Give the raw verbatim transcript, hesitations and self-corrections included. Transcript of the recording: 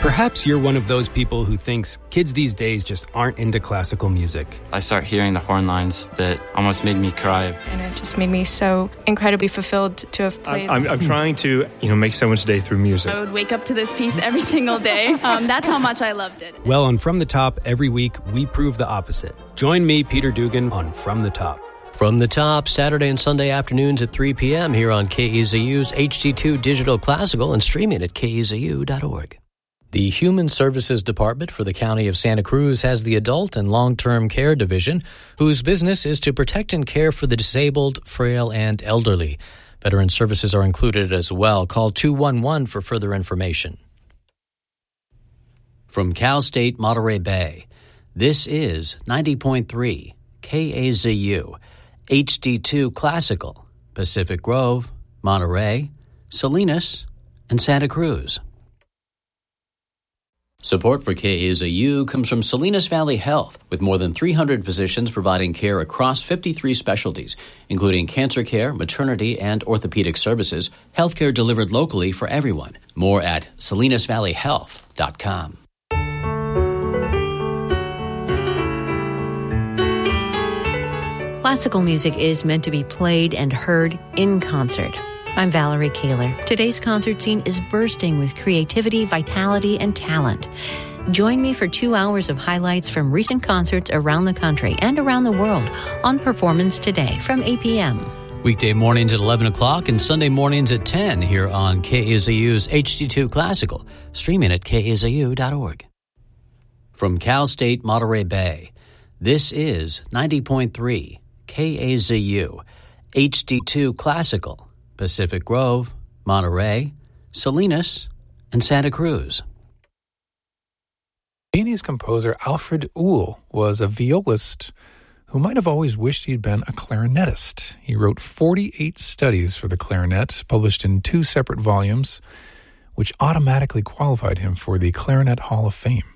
Perhaps you're one of those people who thinks kids these days just aren't into classical music. I start hearing the horn lines that almost made me cry. And it just made me so incredibly fulfilled to have played. I'm, I'm trying to, you know, make someone's day through music. I would wake up to this piece every single day. Um, that's how much I loved it. Well, on From the Top, every week, we prove the opposite. Join me, Peter Dugan, on From the Top. From the Top, Saturday and Sunday afternoons at three p.m. here on K E Z U's H D two Digital Classical and streaming at K E Z U dot org. The Human Services Department for the County of Santa Cruz has the Adult and Long-Term Care Division, whose business is to protect and care for the disabled, frail, and elderly. Veteran services are included as well. Call two one one for further information. From Cal State Monterey Bay, this is ninety point three K A Z U, H D two Classical, Pacific Grove, Monterey, Salinas, and Santa Cruz. Support for K A Z U comes from Salinas Valley Health, with more than three hundred physicians providing care across fifty-three specialties, including cancer care, maternity, and orthopedic services, healthcare delivered locally for everyone. More at salinas valley health dot com. Classical music is meant to be played and heard in concert. I'm Valerie Kaler. Today's concert scene is bursting with creativity, vitality, and talent. Join me for two hours of highlights from recent concerts around the country and around the world on Performance Today from eight p.m. Weekday mornings at eleven o'clock and Sunday mornings at ten here on K A Z U's H D two Classical, streaming at K A Z U dot org. From Cal State Monterey Bay, this is ninety point three K A Z U, H D two Classical, Pacific Grove, Monterey, Salinas, and Santa Cruz. Viennese composer Alfred Uhl was a violist who might have always wished he'd been a clarinetist. He wrote forty-eight studies for the clarinet, published in two separate volumes, which automatically qualified him for the Clarinet Hall of Fame.